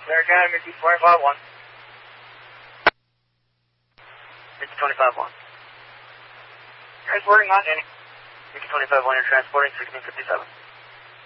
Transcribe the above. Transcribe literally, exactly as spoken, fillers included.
Clear Academy, Mickey twenty-five one. Mickey twenty-five one. Transporting on any. Mickey twenty-five one, you're transporting sixteen fifty-seven.